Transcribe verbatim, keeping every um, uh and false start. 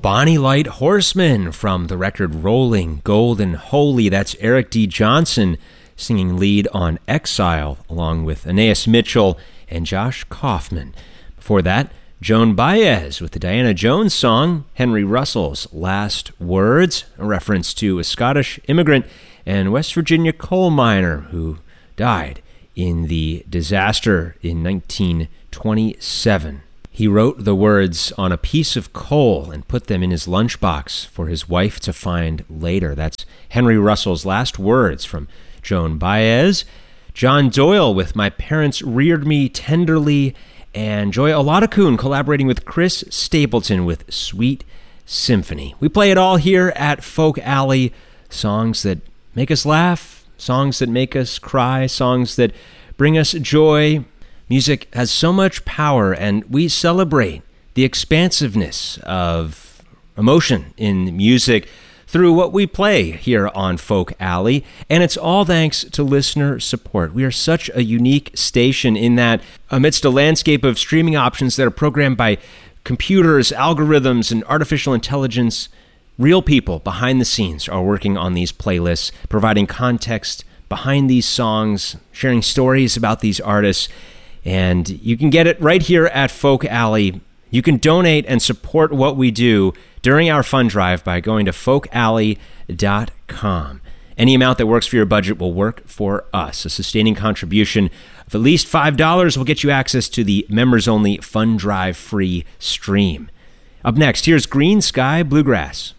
Bonnie Light Horseman from the record Rolling, Golden, Holy. That's Eric D. Johnson singing lead on Exile, along with Anais Mitchell and Josh Kaufman. Before that, Joan Baez with the Diana Jones song, Henry Russell's Last Words, a reference to a Scottish immigrant and West Virginia coal miner who died in the disaster in nineteen twenty-seven. He wrote the words on a piece of coal and put them in his lunchbox for his wife to find later. That's Henry Russell's Last Words from Joan Baez. John Doyle with My Parents Reared Me Tenderly, and Joy Oladokun collaborating with Chris Stapleton with Sweet Symphony. We play it all here at Folk Alley. Songs that make us laugh, songs that make us cry, songs that bring us joy. Music has so much power, and we celebrate the expansiveness of emotion in music through what we play here on Folk Alley, and it's all thanks to listener support. We are such a unique station in that amidst a landscape of streaming options that are programmed by computers, algorithms, and artificial intelligence, real people behind the scenes are working on these playlists, providing context behind these songs, sharing stories about these artists, and you can get it right here at Folk Alley. You can donate and support what we do during our fund drive by going to folk alley dot com. Any amount that works for your budget will work for us. A sustaining contribution of at least five dollars will get you access to the members-only fund drive free stream. Up next, here's Green Sky Bluegrass.